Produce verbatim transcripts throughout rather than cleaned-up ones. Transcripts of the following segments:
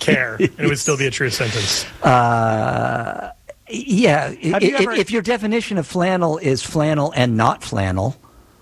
care, and it would still be a true sentence. Uh, yeah. If, you ever... if your definition of flannel is flannel and not flannel,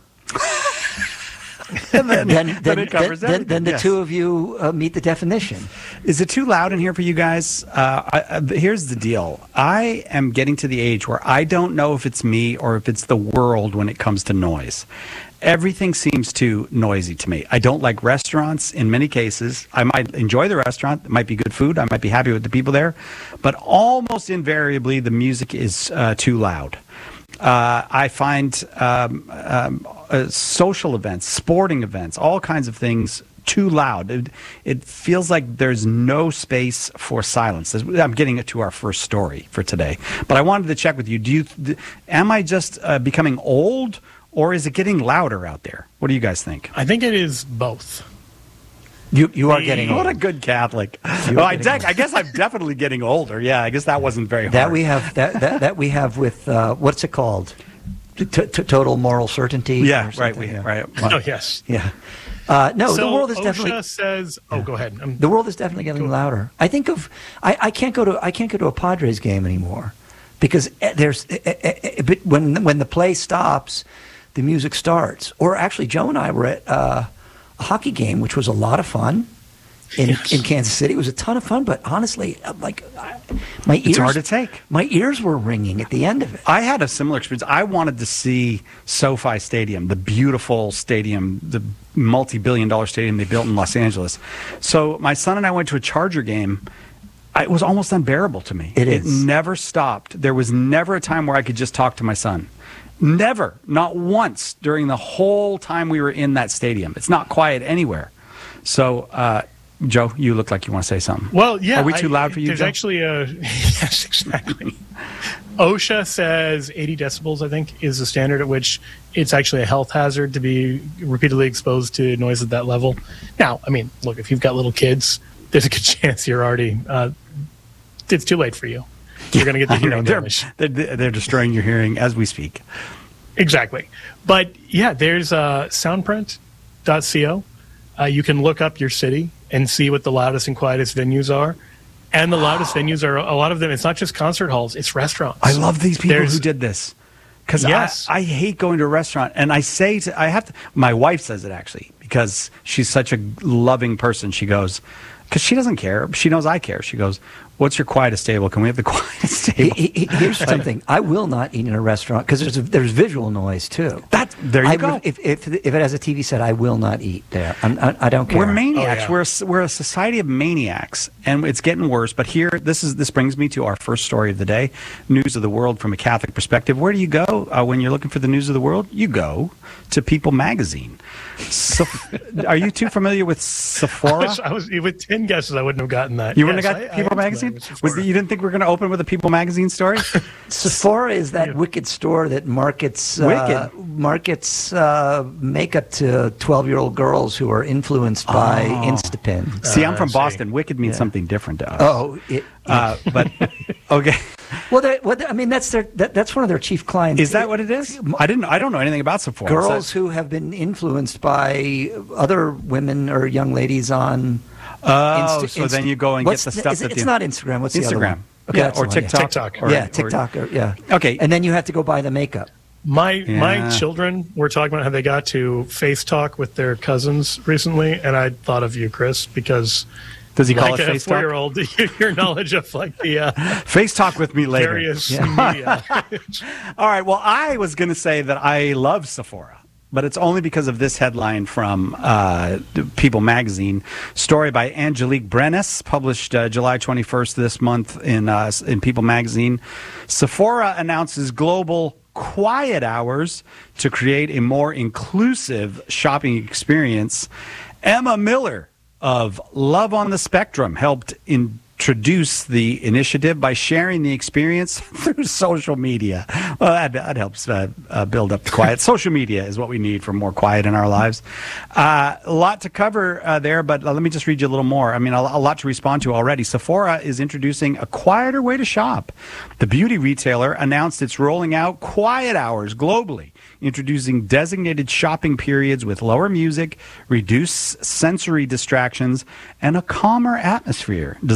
then, then, then, then, then, then the yes. two of you uh, meet the definition. Is it too loud in here for you guys? Uh, I, I, here's the deal. I am getting to the age where I don't know if it's me or if it's the world when it comes to noise. Everything seems too noisy to me. I don't like restaurants in many cases. I might enjoy the restaurant. It might be good food. I might be happy with the people there. But almost invariably, the music is uh, too loud. Uh, I find um, um, uh, social events, sporting events, all kinds of things too loud. It, it feels like there's no space for silence. I'm getting to our first story for today. But I wanted to check with you. Do you, am I just uh, becoming old, or is it getting louder out there? What do you guys think? I think it is both. You you are getting what old. a good Catholic. Well, I, de- I guess I'm definitely getting older. Yeah, I guess that wasn't very hard. That we have that that, that we have with uh, what's it called? T- t- total moral certainty. Yeah, right. We, yeah. right. Well, oh yes. Yeah. Uh, no, so the world is OSHA definitely says. Oh, yeah. go ahead. I'm, the world is definitely getting louder. I think of. I, I can't go to. I can't go to a Padres game anymore because there's. But when when the play stops, the music starts. Or actually, Joe and I were at uh, a hockey game, which was a lot of fun. In, yes. in Kansas City, it was a ton of fun, but honestly, like I, my ears, it's hard to take. My ears were ringing at the end of it. I had a similar experience. I wanted to see SoFi Stadium, the beautiful stadium, the multi-billion-dollar stadium they built in Los Angeles. So my son and I went to a Charger game. It was almost unbearable to me. It is. It never stopped. There was never a time where I could just talk to my son. Never, not once during the whole time we were in that stadium. It's not quiet anywhere. So. Uh, Joe, you look like you want to say something. Well, yeah. Are we too I, loud for you, There's Joe? actually a... Yes, exactly. OSHA says eighty decibels, I think, is the standard at which it's actually a health hazard to be repeatedly exposed to noise at that level. Now, I mean, look, if you've got little kids, there's a good chance you're already... Uh, it's too late for you. You're going to get the hearing they're, damage. They're, they're destroying your hearing as we speak. Exactly. But, yeah, there's uh, soundprint dot co. Uh, you can look up your city and see what the loudest and quietest venues are. And the loudest venues are, a lot of them, it's not just concert halls, it's restaurants. I love these people There's, who did this. Because yes. I, I hate going to a restaurant. And I say, to, I have to, my wife says it actually, because she's such a loving person. She goes, because she doesn't care. She knows I care. She goes, what's your quietest table? Can we have the quietest table? He, he, here's something. I will not eat in a restaurant because there's a, there's visual noise too. That there you I, go. If, if if it has a T V set, I will not eat there. I'm, I, I don't care. We're maniacs. Oh, yeah. We're a, we're a society of maniacs, and it's getting worse. But here, this is this brings me to our first story of the day: news of the world from a Catholic perspective. Where do you go uh, when you're looking for the news of the world? You go to People Magazine. So, are you too familiar with Sephora? I was, I was with ten guesses. I wouldn't have gotten that. You yes, wouldn't have got I, People I Magazine. Was the, you didn't think we were going to open with a People Magazine story? Sephora is that Yeah. wicked store that markets uh, Wicked. markets uh, makeup to twelve-year-old girls who are influenced by Oh. Instapin. See, I'm Uh, from see. Boston. Wicked means Yeah. something different to us. Oh, it, Uh, but okay, well, they, well, I mean that's their that, that's one of their chief clients. is that what it is? I didn't. I don't know anything about Sephora. Girls Is that- who have been influenced by other women or young ladies on. Oh, Insta- so Insta- then you go and what's get the the- stuff is it- that it's you- not Instagram. What's the other Instagram. one? Okay, Yeah, that's the or one, yeah. TikTok. TikTok. Or, yeah, or- TikTok. Or, yeah. Okay. And then you have to go buy the makeup. My Yeah. my children were talking about how they got to face talk with their cousins recently, and I thought of you, Chris, because Does he call like it a face talk? four-year-old, your knowledge of like the uh, Face talk with me later. various Yeah. media. All right. Well, I was going to say that I love Sephora, but it's only because of this headline from uh, People Magazine. Story by Angelique Brenes, published uh, July twenty-first this month in uh, in People Magazine. Sephora announces global quiet hours to create a more inclusive shopping experience. Emma Miller of Love on the Spectrum helped introduce the initiative by sharing the experience through social media. Well, that, that helps uh, uh, build up the quiet. Social media is what we need for more quiet in our lives. Uh, a lot to cover uh, there, but uh, let me just read you a little more. I mean, a, a lot to respond to already. Sephora is introducing a quieter way to shop. The beauty retailer announced it's rolling out quiet hours globally, introducing designated shopping periods with lower music, reduced sensory distractions, and a calmer atmosphere.